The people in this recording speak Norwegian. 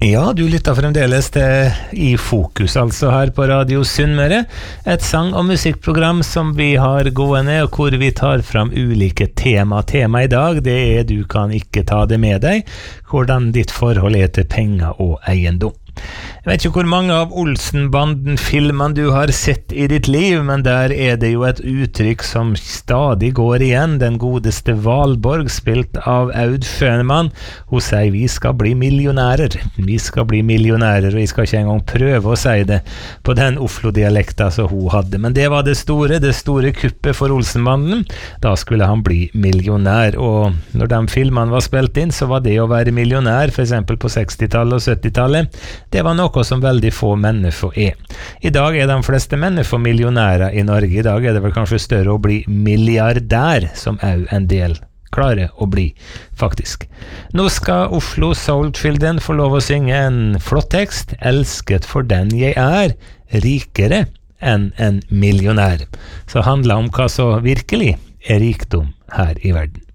Ja, du lytter fremdeles til I Fokus, altså her på Radio Sunnmøre, et sang- og musikkprogram som vi har gående, og hvor vi tar fram ulike tema. Tema I dag, det du kan ikke ta det med deg, hvordan ditt forhold til penger og eiendom. Jeg vet ikke hvor mange av Olsenbanden-filmene du har sett I ditt liv, men der det jo et uttrykk som stadig går igjen. Den godeste Valborg, spilt av Aud Fønemann. Hun sier vi skal bli millionærer. Vi skal bli millionærer, og jeg skal ikke engang prøve å si det på den Oslo-dialekta som hun hadde. Men det var det store kuppet for Olsenbanden. Da skulle han bli millionær, og når de filmene var spilt inn, så var det å være millionær, for eksempel på 60-tallet og 70-tallet, det var noe som veldig få mennesker I dag de fleste mennesker millionærer I Norge. I dag det vel kanskje større å bli milliardær, som en del klarer å bli, faktisk. Nå skal Oslo Soul Children få lov å synge en flott tekst. Elsket for den jeg rikere enn en millionær. Så handler om hva så virkelig rikdom her I verden.